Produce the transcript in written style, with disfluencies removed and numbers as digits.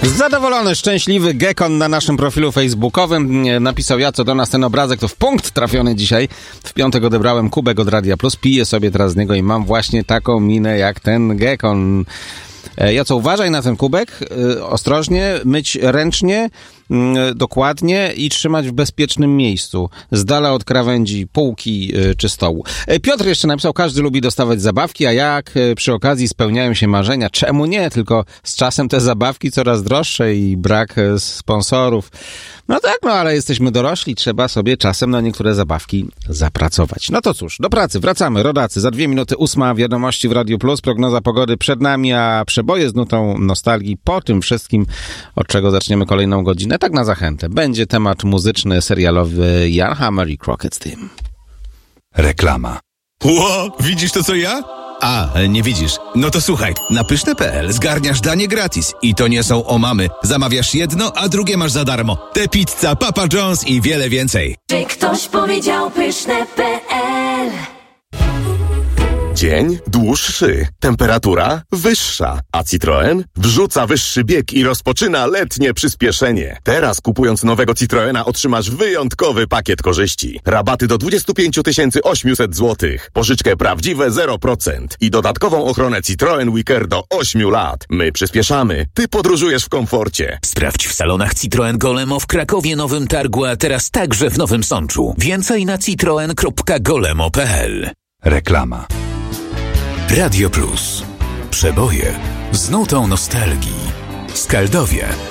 Zadowolony, szczęśliwy Gekon na naszym profilu facebookowym napisał: ja co do nas ten obrazek to w punkt trafiony dzisiaj. W piątek odebrałem kubek od Radia Plus, piję sobie teraz z niego i mam właśnie taką minę jak ten Gekon. Ja co, uważaj na ten kubek, ostrożnie, myć ręcznie, dokładnie i trzymać w bezpiecznym miejscu, z dala od krawędzi, półki czy stołu. Piotr jeszcze napisał: każdy lubi dostawać zabawki, a jak przy okazji spełniają się marzenia, czemu nie? Tylko z czasem te zabawki coraz droższe i brak sponsorów. No tak, no ale jesteśmy dorośli, trzeba sobie czasem na niektóre zabawki zapracować. No to cóż, do pracy, wracamy, rodacy. Za 2 minuty 8 wiadomości w Radiu Plus, prognoza pogody przed nami, a przeboje z nutą nostalgii po tym wszystkim, od czego zaczniemy kolejną godzinę. Tak na zachętę. Będzie temat muzyczny, serialowy Jan Hammer i Crockett Team. Reklama. Ło, widzisz to co ja? A, nie widzisz. No to słuchaj, na pyszne.pl zgarniasz danie gratis. I to nie są omamy. Zamawiasz jedno, a drugie masz za darmo. Te pizza, Papa John's i wiele więcej. Czy ktoś powiedział pyszne.pl? Dzień dłuższy, temperatura wyższa, a Citroen wrzuca wyższy bieg i rozpoczyna letnie przyspieszenie. Teraz kupując nowego Citroena otrzymasz wyjątkowy pakiet korzyści. Rabaty do 25 800 zł, pożyczkę prawdziwe 0% i dodatkową ochronę Citroen Wicker do 8 lat. My przyspieszamy, ty podróżujesz w komforcie. Sprawdź w salonach Citroen Golemo w Krakowie, Nowym Targu, a teraz także w Nowym Sączu. Więcej na citroen.golemo.pl. Reklama. Radio Plus. Przeboje z nutą nostalgii. Skaldowie.